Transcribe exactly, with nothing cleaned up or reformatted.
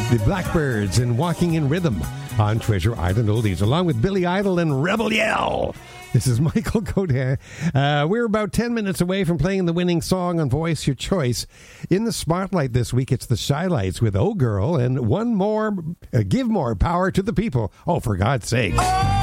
The Blackbirds and Walking in Rhythm on Treasure Island Oldies, along with Billy Idol and Rebel Yell. This is Michael Godin. Uh, we're about ten minutes away from playing the winning song on Voice Your Choice. In the spotlight this week, it's the Shy Lights with Oh Girl and one more, uh, Give More Power to the People. Oh, for God's sake. Oh!